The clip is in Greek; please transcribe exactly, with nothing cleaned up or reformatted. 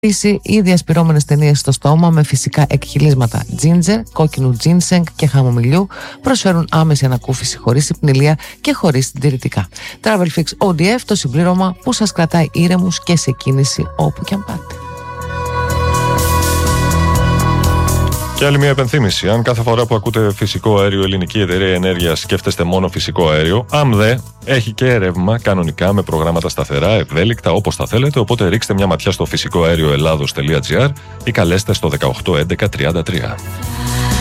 Ήδη ασπυρώμενες ταινίες στο στόμα με φυσικά εκχυλίσματα ginger, κόκκινου ginseng και χαμομηλιού προσφέρουν άμεση ανακούφιση χωρίς υπνηλία και χωρίς συντηρητικά. Travel Fix ο ντι εφ, το συμπλήρωμα που σας κρατάει ήρεμους και σε κίνηση όπου και αν πάτε. Και άλλη μια επενθύμηση. Αν κάθε φορά που ακούτε φυσικό αέριο, ελληνική εταιρεία ενέργειας, σκέφτεστε μόνο φυσικό αέριο, ΑΜΔΕ έχει και ρεύμα κανονικά με προγράμματα σταθερά, ευέλικτα, όπως θα θέλετε. Οπότε ρίξτε μια ματιά στο φυσικό αέριο ελλάδος τελεία τζι άρ ή καλέστε στο δεκαοκτώ έντεκα τριάντα τρία.